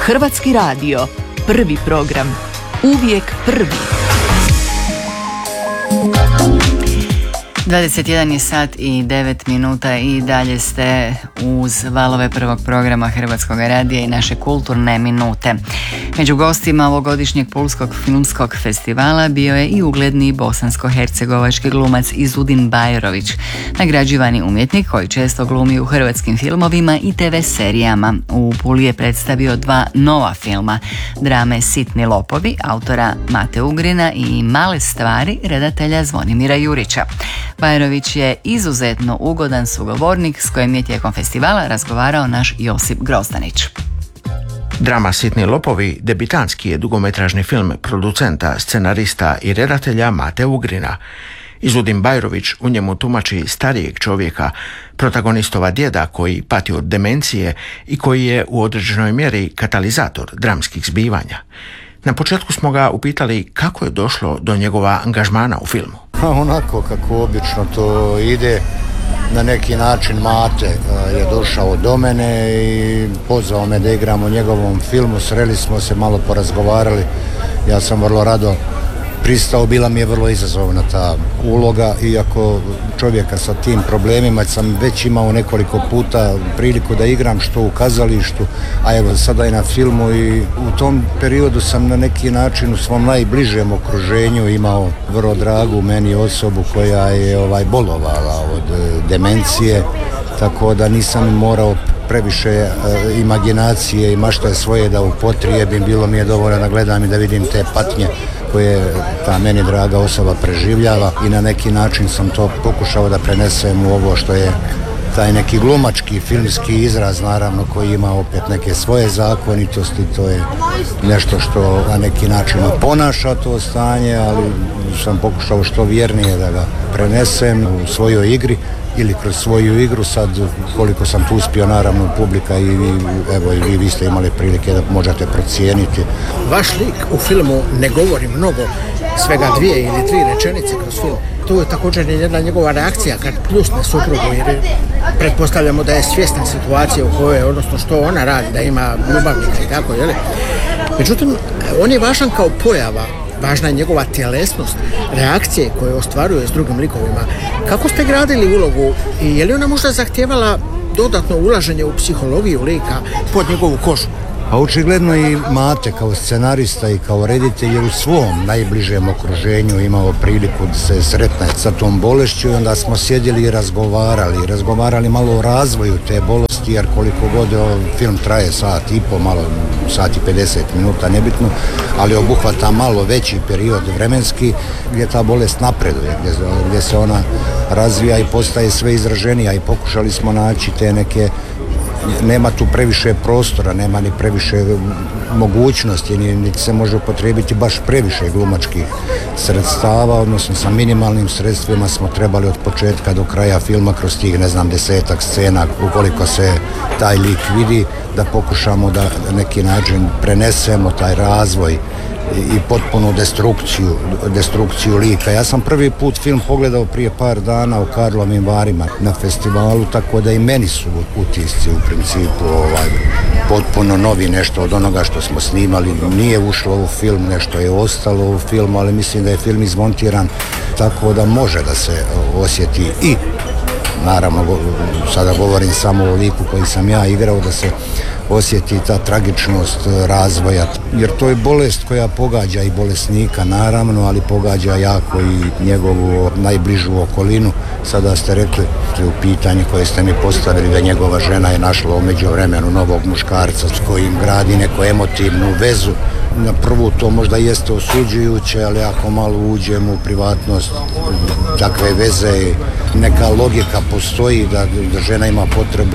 Hrvatski radio, prvi program, uvijek prvi. 21 je sat i 9 minuta i dalje ste uz valove prvog programa Hrvatskog radija i naše kulturne minute. Među gostima ovogodišnjeg Pulskog filmskog festivala bio je i ugledni bosansko-hercegovački glumac Izudin Bajrović, nagrađivani umjetnik koji često glumi u hrvatskim filmovima i TV serijama. U Puli je predstavio 2 nova filma, drame Sitni lopovi autora Mate Ugrina i Male stvari redatelja Zvonimira Jurića. Bajrović je izuzetno ugodan sugovornik s kojim je tijekom festivala razgovarao naš Josip Grozdanić. Drama Sitni lopovi debitanski je dugometražni film producenta, scenarista i redatelja Mate Ugrina. Izudin Bajrović u njemu tumači starijeg čovjeka, protagonistova djeda koji pati od demencije i koji je u određenoj mjeri katalizator dramskih zbivanja. Na početku smo ga upitali kako je došlo do njegova angažmana u filmu. Onako kako obično to ide, na neki način Mate je došao do mene i pozvao me da igram u njegovom filmu, sreli smo se, malo porazgovarali, ja sam vrlo rado pristao, bila mi je vrlo izazovna ta uloga, iako čovjeka sa tim problemima sam već imao nekoliko puta priliku da igram što u kazalištu, a evo sada i na filmu, i u tom periodu sam na neki način u svom najbližem okruženju imao vrlo dragu meni osobu koja je bolovala od demencije, tako da nisam morao previše imaginacije i mašte svoje da upotrijebim, bilo mi je dovoljno da gledam i da vidim te patnje koje ta meni draga osoba preživljava, i na neki način sam to pokušao da prenesem u ovo što je taj neki glumački, filmski izraz, naravno, koji ima opet neke svoje zakonitosti. To je nešto što na neki način ponaša to stanje, ali sam pokušao što vjernije da ga prenesem u svojoj igri ili kroz svoju igru. Sad, koliko sam tu uspio, naravno, publika i vi ste imali prilike da možete procijeniti. Vaš lik u filmu ne govori mnogo, svega 2 ili 3 rečenice kroz film. To je također jedna njegova reakcija kad pljusne suprugu, jer pretpostavljamo da je svjesna situacije u kojoj, odnosno što ona radi, da ima ljubavnika i tako, jel? Međutim, on je važan kao pojava, važna je njegova tjelesnost, reakcije koje ostvaruje s drugim likovima. Kako ste gradili ulogu i je li ona možda zahtijevala dodatno ulaženje u psihologiju lika pod njegovu kožu? A očigledno i Mate kao scenarista i kao reditelj je u svom najbližem okruženju imao priliku da se sretne sa tom bolešću, i onda smo sjedili i razgovarali malo o razvoju te bolesti, jer koliko god film traje 1,5 sata, malo 1,50 minuta, nebitno, ali obuhvata malo veći period vremenski gdje ta bolest napreduje, gdje se ona razvija i postaje sve izraženija, i pokušali smo naći te neke, nema tu previše prostora, nema ni previše mogućnosti, niti se može upotrijebiti baš previše glumačkih sredstava, odnosno sa minimalnim sredstvima smo trebali od početka do kraja filma kroz tih 10-ak scena, ukoliko se taj lik vidi, da pokušamo da na neki način prenesemo taj razvoj i potpunu destrukciju lika. Ja sam prvi put film pogledao prije par dana u Karlovim Varima na festivalu, tako da i meni su utisci u principu potpuno novi, nešto od onoga što smo snimali nije ušlo u film, nešto je ostalo u filmu, ali mislim da je film izmontiran tako da može da se osjeti, i naravno sada govorim samo o liku koji sam ja igrao, da se osjeti ta tragičnost razvoja, jer to je bolest koja pogađa i bolesnika, naravno, ali pogađa jako i njegovu najbližu okolinu. Sada ste rekli u pitanju koje ste mi postavili da njegova žena je našla u međuvremenu novog muškarca s kojim gradi neku emotivnu vezu. Na prvu to možda jeste osuđujuće, ali ako malo uđemo u privatnost takve veze, neka logika postoji da žena ima potrebu,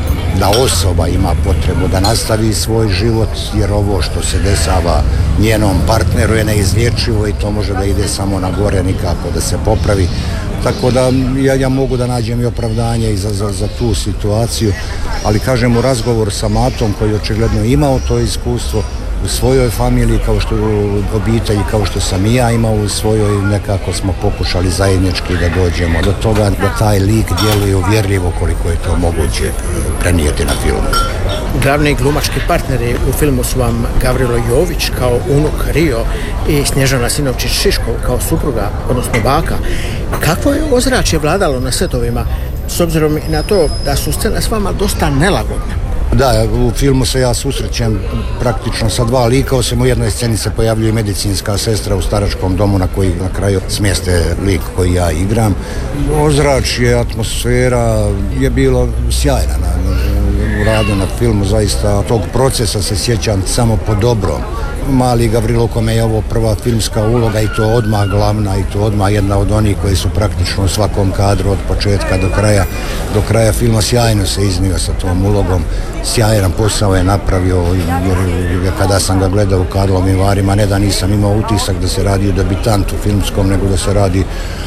da osoba ima potrebu da nastavi svoj život, jer ovo što se dešava njenom partneru je neizlječivo i to može da ide samo na gore, nikako da se popravi. Tako da ja mogu da nađem i opravdanje i za tu situaciju, ali kažem, u razgovoru sa Matom koji očigledno imao to iskustvo, u svojoj familiji, kao što u obitelji, kao što sam i ja imao u svojoj, nekako smo pokušali zajednički da dođemo do toga da taj lik djeluje uvjerljivo koliko je to moguće prenijeti na filmu. Glavni glumački partneri u filmu su vam Gavrilo Jović kao unuk Rio i Snježana Sinovčić-Šiškov kao supruga, odnosno baka. Kakvo je ozračje vladalo na setovima, s obzirom i na to da su scene s vama dosta nelagodne? Da, u filmu se ja susrećem praktično sa dva lika, osim u jednoj sceni se pojavljuje medicinska sestra u staračkom domu na koji na kraju smjeste lik koji ja igram. Ozračje, atmosfera je bilo sjajna u radu na filmu, zaista tog procesa se sjećam samo po dobrom. Mali Gavrilo, kome je ovo prva filmska uloga i to odmah glavna i to odmah jedna od onih koji su praktično u svakom kadru od početka do kraja filma sjajno se iznio sa tom ulogom. Sjajan posao je napravio, jer kada sam ga gledao u Karlovim Varima, ne da nisam imao utisak da se radi o debitantu filmskom, nego da se radi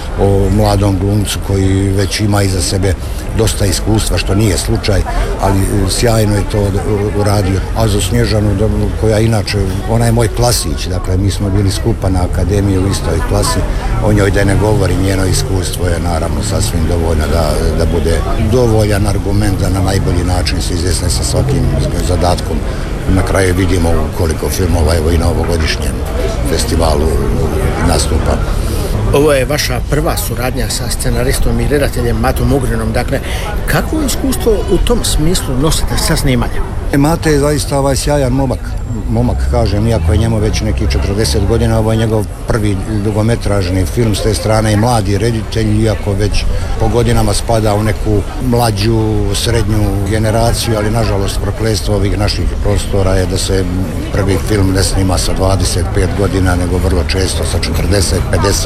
o mladom glumcu koji već ima iza sebe dosta iskustva, što nije slučaj, ali sjajno je to uradio. A za Snježanu, koja inače, ona je moj klasić, dakle mi smo bili skupa na akademiji u istoj klasi, o njoj da ne govori, njeno iskustvo je naravno sasvim dovoljno da bude dovoljan argument da na najbolji način se izjasne sa svakim zadatkom. Na kraju vidimo koliko filmova evo i na ovogodišnjem festivalu nastupa. Ovo je vaša prva suradnja sa scenaristom i redateljem Matom Ugrinom. Dakle, kakvo iskustvo u tom smislu nosite sa snimanjem? Mate je zaista sjajan momak, kažem, iako je njemu već nekih 40 godina, ovo je njegov prvi dugometražni film, s te strane i mladi reditelj, iako već po godinama spada u neku mlađu, srednju generaciju, ali nažalost prokletstvo ovih naših prostora je da se prvi film ne snima sa 25 godina, nego vrlo često sa 40, 50,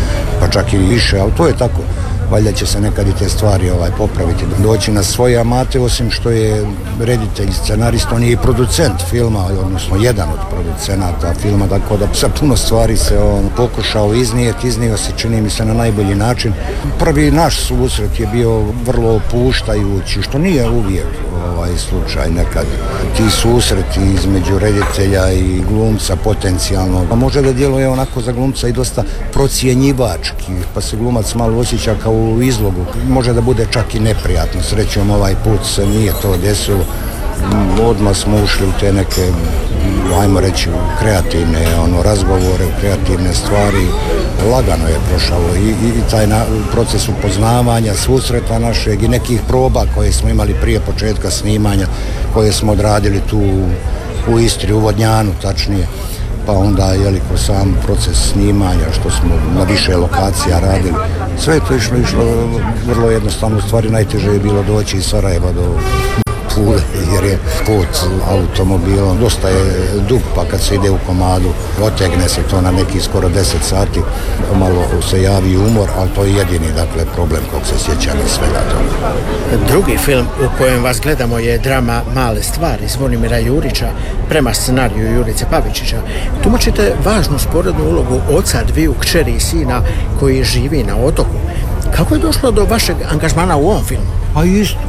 pa čak i više, ali to je tako. Valjda će se nekad i te stvari popraviti, doći na svoje. Mate, osim što je reditelj, scenarist, on je i producent filma, odnosno jedan od producenata filma, tako da sa puno stvari se on pokušao iznio se, čini mi se, na najbolji način. Prvi naš susret je bio vrlo opuštajući, što nije uvijek slučaj nekad. Ti susreti između reditelja i glumca potencijalno, a može da djeluje onako za glumca i dosta procjenjivački, pa se glumac malo osjeća kao u izlogu. Može da bude čak i neprijatno. Srećom ovaj put se nije to desilo. Odmah smo ušli u te neke, ajmo reći, kreativne razgovore, kreativne stvari. Lagano je prošao i taj proces upoznavanja, susreta našeg i nekih proba koje smo imali prije početka snimanja, koje smo odradili tu u Istri, u Vodnjanu tačnije. Pa onda kroz sam proces snimanja, što smo na više lokacija radili. Sve je to išlo vrlo jednostavno. U stvari najteže je bilo doći iz Sarajeva do Pule, jer je put automobilom dosta je dug, pa kad se ide u komadu otegne se to na neki skoro 10 sati, malo se javi umor, ali to je jedini problem kog se sjećam i svega toga. Drugi film u kojem vas gledamo je drama Male stvari Zvonimira Jurića prema scenariju Jurice Pavičića. Tumačite važnu sporednu ulogu oca dviju kćeri i sina koji živi na otoku. Kako je došlo do vašeg angažmana u ovom filmu? Pa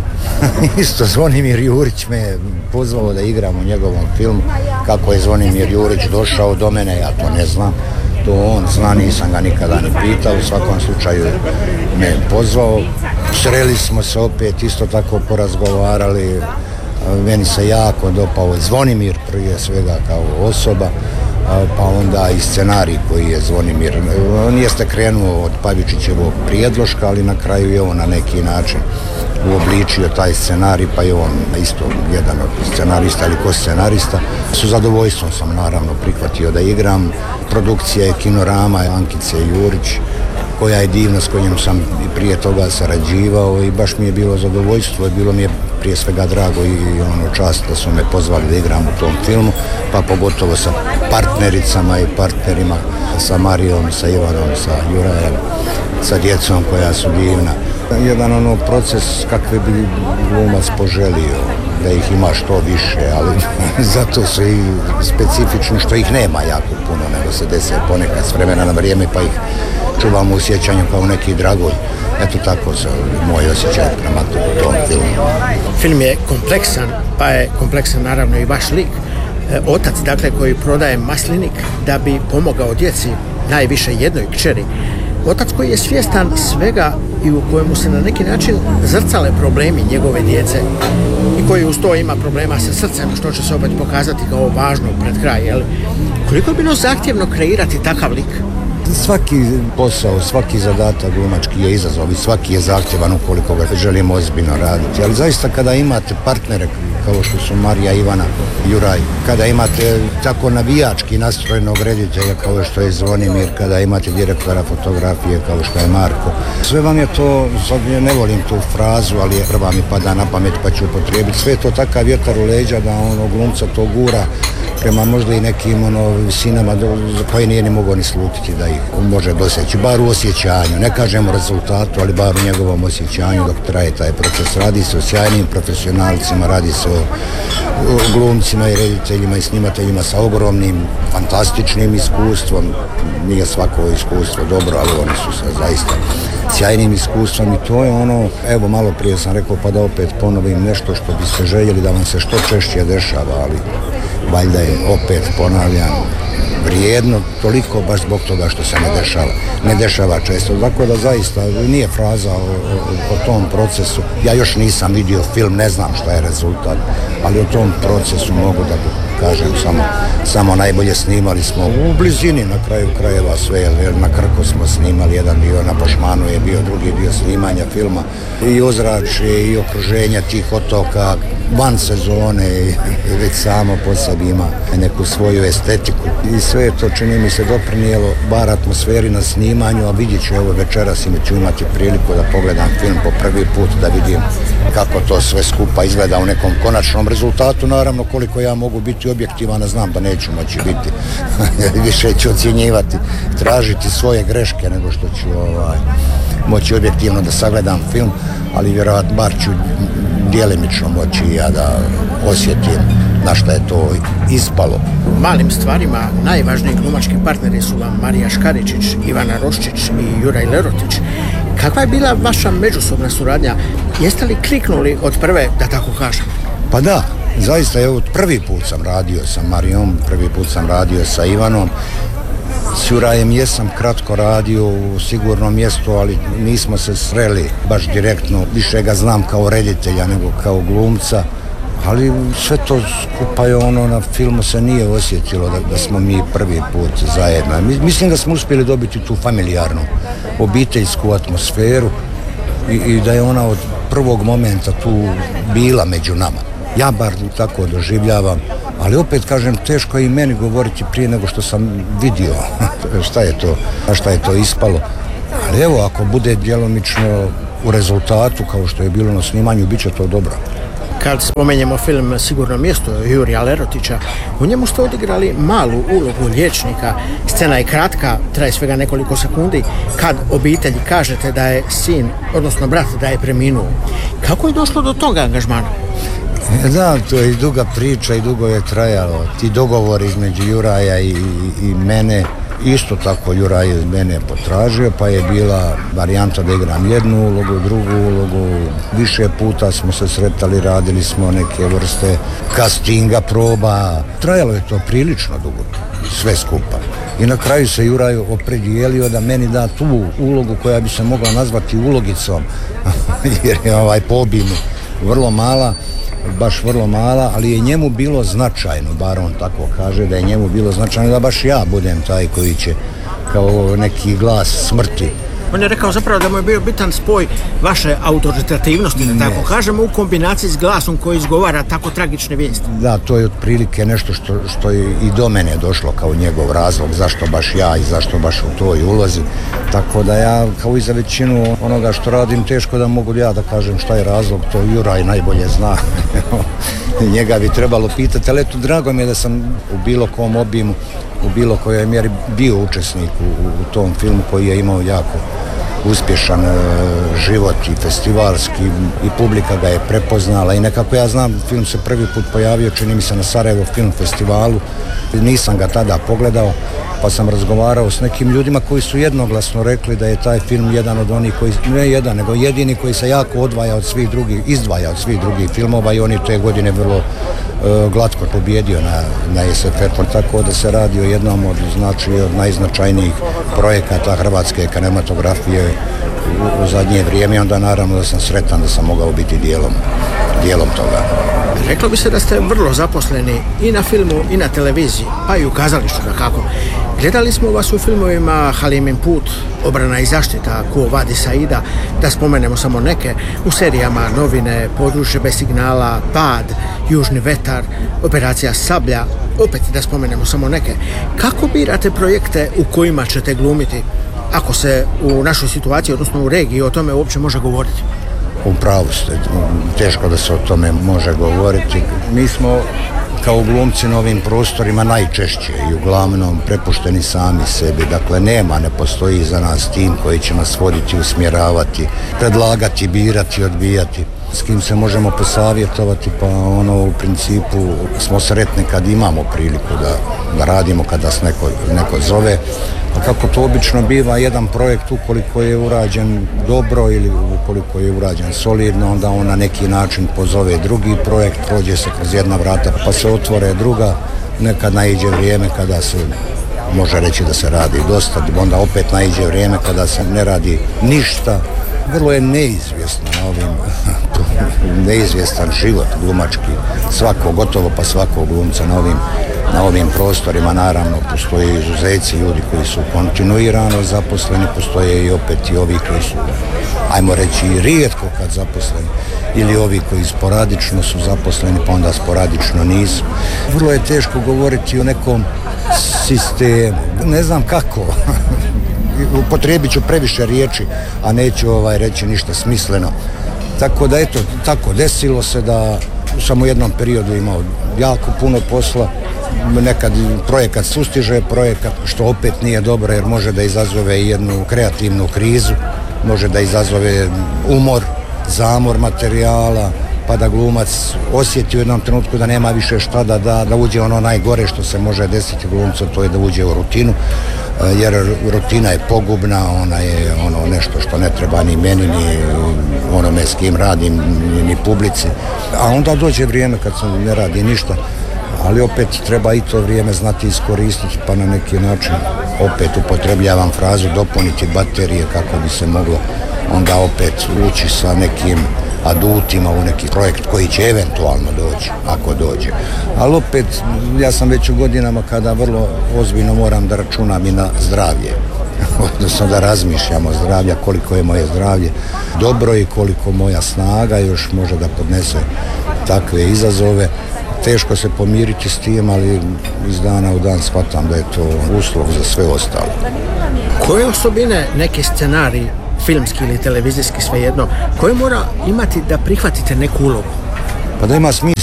isto Zvonimir Jurić me pozvao da igram u njegovom filmu. Kako je Zvonimir Jurić došao do mene, ja to ne znam. To on zna, nisam ga nikada ni pitao. U svakom slučaju me pozvao. Sreli smo se opet, isto tako porazgovarali. Meni se jako dopao Zvonimir prije svega kao osoba, pa onda i scenarij koji je Zvonimir. On jeste krenuo od Pavičićevog prijedloška, ali na kraju je on na neki način uobličio taj scenarij, pa je on isto jedan od scenarista ili ko-scenarista. Sa zadovoljstvom sam naravno prihvatio da igram. Produkcija je Kinorama Ankice Jurić, koja je divna, s kojom sam i prije toga sarađivao i baš mi je bilo zadovoljstvo i bilo mi je prije svega drago i čast da su me pozvali da igram u tom filmu, pa pogotovo sa partnericama i partnerima, sa Marijom, sa Ivanom, sa Jurajem, sa djecom koja su divna. Jedan proces kakve bi glumac poželio, da ih ima što više, ali zato su i specifični što ih nema jako puno, nego se dese ponekad s vremena na vrijeme, pa ih čuvamo u sjećanju kao neki dragulj. Eto tako se moj osjećaj prema tom filmu. Film je kompleksan, pa je kompleksan naravno i vaš lik. Otac, dakle, koji prodaje maslinik da bi pomogao djeci, najviše jednoj kćeri. Otac koji je svjestan svega i u kojemu se na neki način zrcale problemi njegove djece i koji uz to ima problema sa srcem, što će se opet pokazati kao važno pred kraj. Jel? Koliko je bilo zahtjevno kreirati takav lik? Svaki posao, svaki zadatak glumački je izazov i svaki je zahtjevan ukoliko ga želimo ozbiljno raditi. Ali zaista kada imate partnere kao što su Marija, Ivana, Juraj, kada imate tako navijački nastrojenog reditelja kao što je Zvonimir, kada imate direktora fotografije kao što je Marko, sve vam je to, sad ne volim tu frazu, ali prva mi pada na pamet pa ću upotrijebiti, sve je to takav vjetar u leđa da glumca to gura prema možda i nekim visinama za koje nije ni mogao ni slutiti da ih može doseći, bar u osjećanju, ne kažemo rezultatu, ali bar u njegovom osjećanju dok traje taj proces. Radi se o sjajnim profesionalcima, radi se o glumcima i rediteljima i snimateljima sa ogromnim, fantastičnim iskustvom. Nije svako iskustvo dobro, ali oni su sa zaista sjajnim iskustvom i to je ono, evo malo prije sam rekao pa da opet ponovim nešto što biste željeli da vam se što češće dešava, ali valjda je opet ponavljam vrijedno toliko baš zbog toga što se ne dešava često. Tako da zaista nije fraza o tom procesu. Ja još nisam vidio film, ne znam šta je rezultat, ali o tom procesu mogu da kažem samo najbolje. Snimali smo u blizini na kraju krajeva sve, jer na Krku smo snimali, jedan dio na Pašmanu je bio drugi dio snimanja filma i ozračje i okruženja tih otoka van sezone i već samo po sebi ima neku svoju estetiku i sve je to čini mi se doprinijelo bar atmosferi na snimanju, a vidjet ću evo večeras ću imati priliku da pogledam film po prvi put, da vidim kako to sve skupa izgleda u nekom konačnom rezultatu. Naravno koliko ja mogu biti objektivan, znam da neću moći biti više ću ocjenjivati, tražiti svoje greške nego što ću moći objektivno da sagledam film, ali vjerojatno bar ću djelimično moći ja da osjetim na šta je to ispalo. U malim stvarima najvažniji glumački partneri su vam Marija Škaričić, Ivana Roščić i Juraj Lerotić. Kakva je bila vaša međusobna suradnja? Jeste li kliknuli od prve, da tako kažem? Pa da, zaista evo prvi put sam radio sa Marijom, prvi put sam radio sa Ivanom. S Jurajem jesam kratko radio u Sigurnom mjestu, ali nismo se sreli baš direktno. Više ga znam kao reditelja nego kao glumca. Ali sve to skupa je na filmu se nije osjetilo da smo mi prvi put zajedno. Mislim da smo uspjeli dobiti tu familijarnu, obiteljsku atmosferu i da je ona od prvog momenta tu bila među nama. Ja bar tako doživljavam, ali opet kažem, teško je i meni govoriti prije nego što sam vidio šta je to ispalo. Ali evo, ako bude djelomično u rezultatu kao što je bilo na snimanju, bit će to dobro. Kad spomenjemo film Sigurno mjesto Jurija Lerotića, u njemu ste odigrali malu ulogu liječnika. Scena je kratka, traje svega nekoliko sekundi, kad obitelji kažete da je sin, odnosno brat, da je preminuo. Kako je došlo do toga angažmana? Da, to je duga priča i dugo je trajalo. Ti dogovori između Juraja i mene, isto tako Juraj je mene potražio, pa je bila varijanta da igram jednu ulogu, drugu ulogu. Više puta smo se sretali, radili smo neke vrste castinga, proba. Trajalo je to prilično dugo, sve skupa. I na kraju se Juraj opredijelio da meni da tu ulogu koja bi se mogla nazvati ulogicom, jer je po obimu vrlo mala, baš vrlo mala, ali je njemu bilo značajno, bar on tako kaže, da je njemu bilo značajno da baš ja budem taj koji će kao neki glas smrti. On je rekao zapravo da mu je bio bitan spoj vaše autoritativnosti, da tako kažemo, u kombinaciji s glasom koji izgovara tako tragične vijesti. Da, to je otprilike nešto što je i do mene došlo kao njegov razlog, zašto baš ja i zašto baš u toj ulozi. Tako da ja, kao i za većinu onoga što radim, teško da mogu ja da kažem šta je razlog, to Juraj najbolje zna. Njega bi trebalo pitati, ali eto, drago mi je da sam u bilo kom obimu, u bilo kojoj mjeri bio učesnik u tom filmu koji je imao jako uspješan život i festivalski i publika ga je prepoznala i nekako ja znam, film se prvi put pojavio, čini mi se na Sarajevo film festivalu, nisam ga tada pogledao, pa sam razgovarao s nekim ljudima koji su jednoglasno rekli da je taj film jedan od onih koji, ne jedan, nego jedini koji se jako izdvaja od svih drugih filmova i on je te godine vrlo glatko pobjedio na SF-u, tako da se radi o jednom od najznačajnijih projekata hrvatske kinematografije u zadnje vrijeme i onda naravno da sam sretan da sam mogao biti dijelom toga. Reklo bi se da ste vrlo zaposleni i na filmu i na televiziji, pa i u kazalištu dakako. Gledali smo vas u filmovima Halimin put, Obrana i zaštita, Ko vadi Saida, da spomenemo samo neke, u serijama Novine, Područje bez signala, Pad, Južni vetar, Operacija Sablja, opet da spomenemo samo neke. Kako birate projekte u kojima ćete glumiti, ako se u našoj situaciji, odnosno u regiji, o tome uopće može govoriti? U pravu ste, teško da se o tome može govoriti. Mi smo kao glumci na ovim prostorima najčešće i uglavnom prepušteni sami sebi. Dakle, ne postoji za nas tim koji će nas voditi, usmjeravati, predlagati, birati, odbijati. S kim se možemo posavjetovati, pa u principu smo sretni kad imamo priliku da radimo, kad nas neko zove. A kako to obično biva, jedan projekt ukoliko je urađen dobro ili ukoliko je urađen solidno, onda on na neki način pozove drugi projekt, prođe se kroz jedna vrata pa se otvore druga, nekad naiđe vrijeme kada se može reći da se radi dosta, onda opet naiđe vrijeme kada se ne radi ništa. Vrlo je neizvjestan život glumački, gotovo pa svakog glumca na ovim prostorima. Naravno, postoje izuzeci, ljudi koji su kontinuirano zaposleni, postoje i opet i ovi koji su, ajmo reći, rijetko kad zaposleni, ili ovi koji sporadično su zaposleni, pa onda sporadično nisu. Vrlo je teško govoriti o nekom sistemu, ne znam kako. Upotrijebit ću previše riječi, a neću reći ništa smisleno. Tako da tako desilo se da sam u jednom periodu imao jako puno posla, nekad projekat sustiže projekat, što opet nije dobro jer može da izazove jednu kreativnu krizu, može da izazove umor, zamor materijala, pa da glumac osjeti u jednom trenutku da nema više šta da uđe ono najgore što se može desiti glumcu, to je da uđe u rutinu, jer rutina je pogubna, ona je nešto što ne treba ni meni, ni onome s kim radim, ni publici. A onda dođe vrijeme kad se ne radi ništa, ali opet treba i to vrijeme znati iskoristiti, pa na neki način opet upotrebljavam frazu dopuniti baterije kako bi se moglo onda opet ući sa nekim adutima u neki projekt koji će eventualno doći, ako dođe. Ali opet, ja sam već u godinama kada vrlo ozbiljno moram da računam i na zdravlje. Odnosno da razmišljam o zdravlju, koliko je moje zdravlje dobro i koliko moja snaga još može da podnese takve izazove. Teško se pomiriti s tim, ali iz dana u dan shvatam da je to uslov za sve ostalo. Koje osobine neki scenarij, filmski ili televizijski, svejedno, koje mora imati da prihvatite neku ulogu? Pa da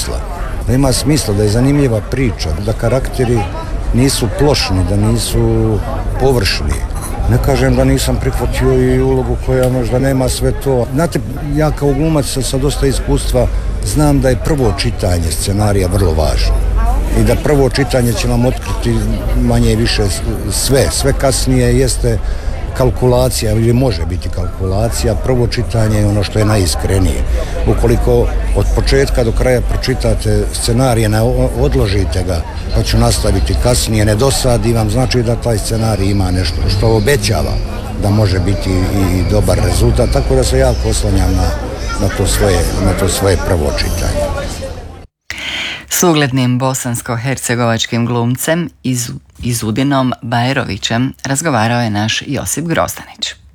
ima smisla, da je zanimljiva priča, da karakteri nisu plošni, da nisu površni. Ne kažem da nisam prihvatio i ulogu koja možda nema sve to. Znate, ja kao glumac sa dosta iskustva znam da je prvo čitanje scenarija vrlo važno. I da prvo čitanje će vam otkriti manje i više sve kasnije jeste kalkulacija, ili može biti kalkulacija. Prvo čitanje je ono što je najiskrenije. Ukoliko od početka do kraja pročitate scenarije, ne odložite ga, pa ću nastaviti kasnije, ne dosadi vam, znači da taj scenarij ima nešto što obećava da može biti i dobar rezultat, tako da se jako oslanjam na to svoje prvo čitanje. S uglednim bosansko-hercegovačkim glumcem Izudinom Bajrovićem razgovarao je naš Josip Grozdanić.